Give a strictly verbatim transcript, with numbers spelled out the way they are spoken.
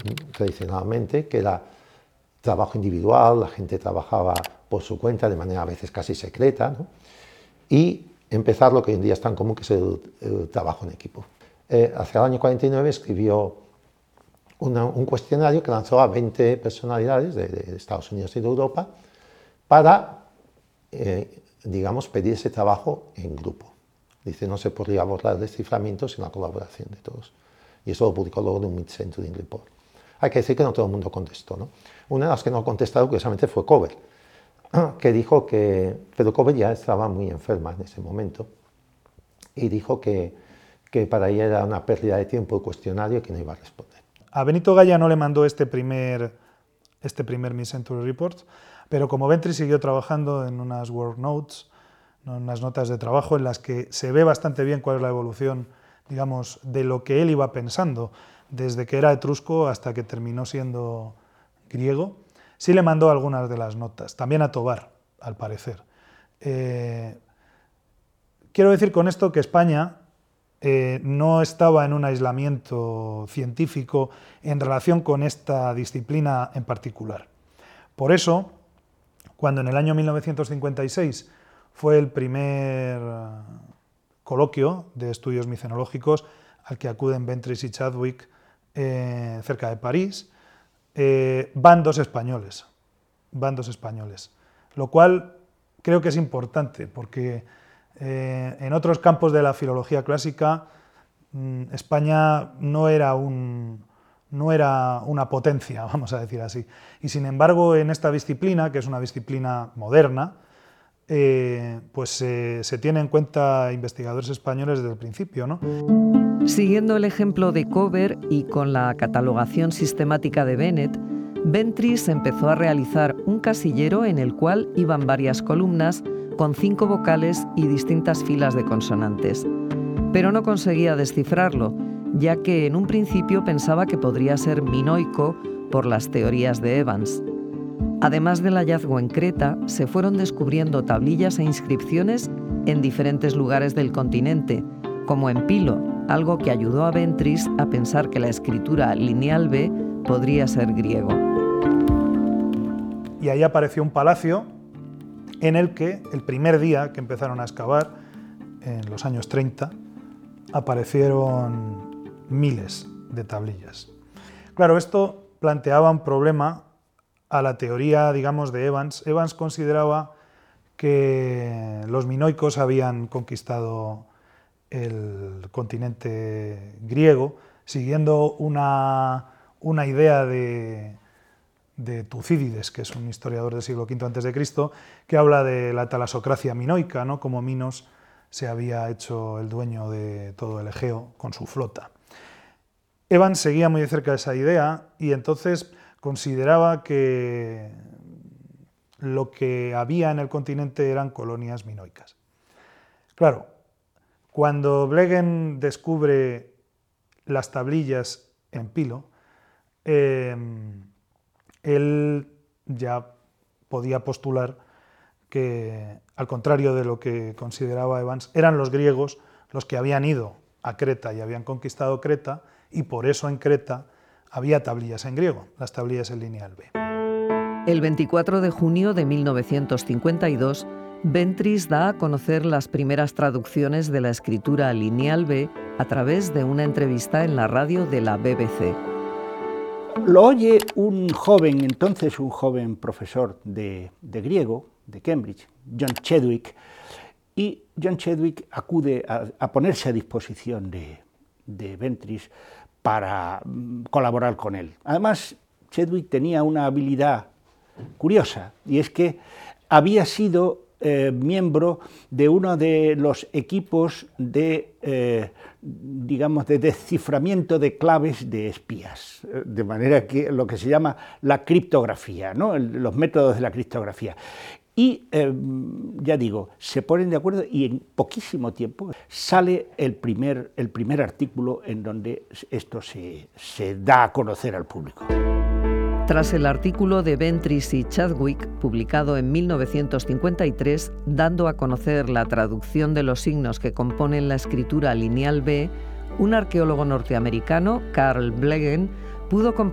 tradicionalmente, que era trabajo individual, la gente trabajaba por su cuenta de manera a veces casi secreta, ¿no? Y empezar lo que hoy en día es tan común, que es el, el trabajo en equipo. Eh, hacia el año cuarenta y nueve escribió una, un cuestionario que lanzó a veinte personalidades de, de Estados Unidos y de Europa para, eh, digamos, pedir ese trabajo en grupo. Dice, no se podría abordar el desciframiento sin la colaboración de todos. Y eso lo publicó luego en un Mid-Century Report. Hay que decir que no todo el mundo contestó, ¿no? Una de las que no contestaron, curiosamente, fue Cover, que dijo que, pero Cover ya estaba muy enferma en ese momento, y dijo que, que para ella era una pérdida de tiempo el cuestionario y que no iba a responder. A Benito Gaya no le mandó este primer, este primer Mid-Century Report, pero como Ventris siguió trabajando en unas work notes, en unas notas de trabajo en las que se ve bastante bien cuál es la evolución, digamos, de lo que él iba pensando, desde que era etrusco hasta que terminó siendo griego, sí le mandó algunas de las notas, también a Tobar, al parecer. Eh, quiero decir con esto que España eh, no estaba en un aislamiento científico en relación con esta disciplina en particular. Por eso, cuando en el año mil novecientos cincuenta y seis fue el primer coloquio de estudios micenológicos al que acuden Ventris y Chadwick eh, cerca de París, eh, van dos españoles, van dos españoles, lo cual creo que es importante porque eh, en otros campos de la filología clásica mmm, España no era, un, no era una potencia, vamos a decir así, y sin embargo en esta disciplina, que es una disciplina moderna, Eh, pues eh, se tiene en cuenta investigadores españoles desde el principio, ¿no? Siguiendo el ejemplo de Cover y con la catalogación sistemática de Bennett, Ventris empezó a realizar un casillero en el cual iban varias columnas con cinco vocales y distintas filas de consonantes. Pero no conseguía descifrarlo, ya que en un principio pensaba que podría ser minoico por las teorías de Evans. Además del hallazgo en Creta, se fueron descubriendo tablillas e inscripciones en diferentes lugares del continente, como en Pilo, algo que ayudó a Ventris a pensar que la escritura lineal B podría ser griego. Y ahí apareció un palacio en el que, el primer día que empezaron a excavar, en los años treinta, aparecieron miles de tablillas. Claro, esto planteaba un problema a la teoría, digamos, de Evans. Evans consideraba que los minoicos habían conquistado el continente griego, siguiendo una, una idea de, de Tucídides, que es un historiador del siglo quinto antes de Cristo, que habla de la talasocracia minoica, ¿no? Como Minos se había hecho el dueño de todo el Egeo con su flota. Evans seguía muy de cerca esa idea y entonces consideraba que lo que había en el continente eran colonias minoicas. Claro, cuando Blegen descubre las tablillas en Pilo, eh, él ya podía postular que, al contrario de lo que consideraba Evans, eran los griegos los que habían ido a Creta y habían conquistado Creta, y por eso en Creta había tablillas en griego, las tablillas en lineal B. El veinticuatro de junio de mil novecientos cincuenta y dos, Ventris da a conocer las primeras traducciones de la escritura lineal B a través de una entrevista en la radio de la B B C. Lo oye un joven, entonces un joven profesor de, de griego, de Cambridge, John Chadwick, y John Chadwick acude a, a ponerse a disposición de, de Ventris para colaborar con él. Además, Chadwick tenía una habilidad curiosa, y es que había sido eh, miembro de uno de los equipos de, eh, digamos, de desciframiento de claves de espías, de manera que lo que se llama la criptografía, ¿no? El, los métodos de la criptografía. Y, eh, ya digo, se ponen de acuerdo y en poquísimo tiempo sale el primer, el primer artículo en donde esto se, se da a conocer al público. Tras el artículo de Ventris y Chadwick, publicado en mil novecientos cincuenta y tres, dando a conocer la traducción de los signos que componen la escritura lineal B, un arqueólogo norteamericano, Carl Blegen, pudo comprobar